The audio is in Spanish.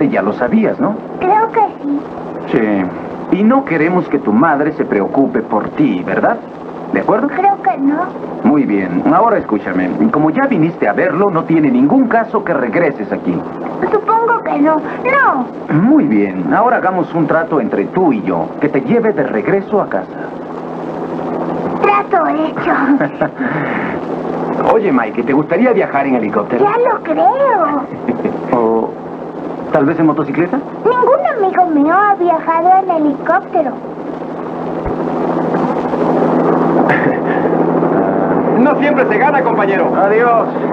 seguramente ya lo sabías, ¿no? Creo que sí. Sí. Y no queremos que tu madre se preocupe por ti, ¿verdad? ¿De acuerdo? Creo que no. Muy bien. Ahora escúchame. Como ya viniste a verlo, no tiene ningún caso que regreses aquí. Supongo que no. No. Muy bien. Ahora hagamos un trato entre tú y yo, que te lleve de regreso a casa. Trato hecho. Oye, Mike, ¿te gustaría viajar en helicóptero? Ya lo creo. ¿O tal vez en motocicleta? Ningún amigo mío ha viajado en helicóptero. No siempre se gana, compañero. Adiós.